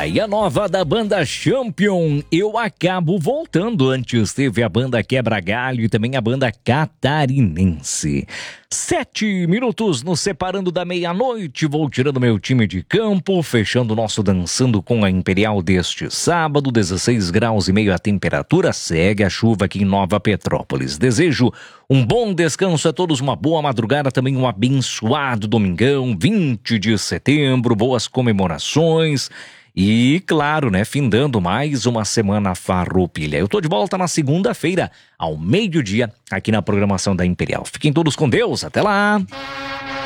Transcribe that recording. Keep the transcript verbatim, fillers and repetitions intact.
E a nova da banda Champion, Eu Acabo Voltando. Antes teve a banda Quebra Galho e também a banda Catarinense. Sete minutos nos separando da meia-noite. Vou tirando meu time de campo, fechando o nosso Dançando com a Imperial deste sábado. dezesseis graus e meio a temperatura. Segue a chuva aqui em Nova Petrópolis. Desejo um bom descanso a todos, uma boa madrugada, também um abençoado domingão, vinte de setembro, boas comemorações. E, claro, né, findando mais uma semana farroupilha. Eu tô de volta na segunda-feira, ao meio-dia, aqui na programação da Imperial. Fiquem todos com Deus, até lá!